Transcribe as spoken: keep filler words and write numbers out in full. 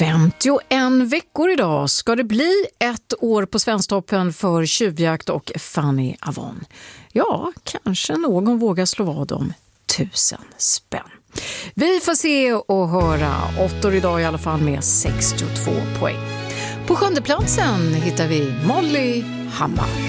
femtioen veckor idag ska det bli ett år på Svensktoppen för tjuvjakt och Fanny Avon. Ja, kanske någon vågar slå vad om tusen spänn. Vi får se och höra. Åttor idag i alla fall med sextiotvå poäng. På sjunde platsen hittar vi Molly Hammar.